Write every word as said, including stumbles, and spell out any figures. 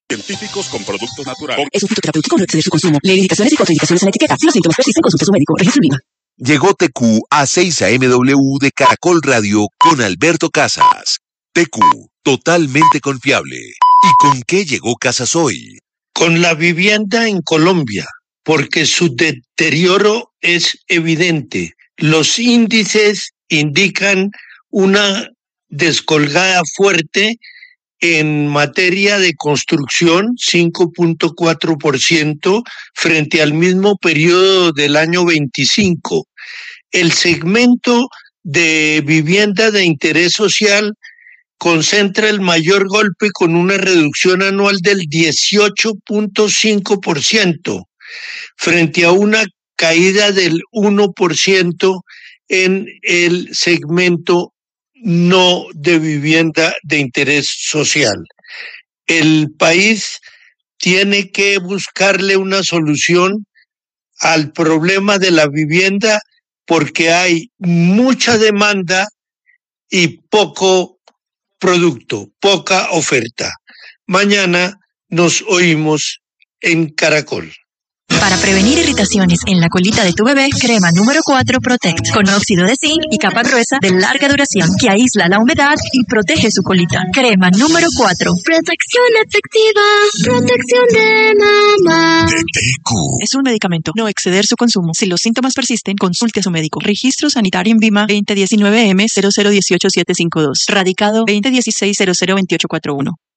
Científicos con productos naturales. Es un fitoterapéutico, no exceder su consumo. Lee indicaciones y contraindicaciones en la etiqueta. Si los síntomas persisten, consulte a su médico. Registro INVIMA. Llegó T Q a seis A M W de Caracol Radio con Alberto Casas. T Q, totalmente confiable. ¿Y con qué llegó Casas hoy? Con la vivienda en Colombia, porque su deterioro es evidente. Los índices indican una descolgada fuerte en materia de construcción, cinco punto cuatro por ciento frente al mismo periodo del año veinticinco. El segmento de vivienda de interés social concentra el mayor golpe con una reducción anual del dieciocho punto cinco por ciento frente a una caída del uno por ciento en el segmento no de vivienda de interés social. El país tiene que buscarle una solución al problema de la vivienda porque hay mucha demanda y poco producto, poca oferta. Mañana nos oímos en Caracol. Para prevenir irritaciones en la colita de tu bebé, crema número cuatro Protect, con óxido de zinc y capa gruesa de larga duración que aísla la humedad y protege su colita. Crema número cuatro. Protección efectiva, protección de mamá. De T Q. Es un medicamento, no exceder su consumo. Si los síntomas persisten, consulte a su médico. Registro sanitario INVIMA veinte diecinueve M cero cero uno ocho siete cinco dos. Radicado veinte dieciséis cero cero veintiocho cuarenta y uno.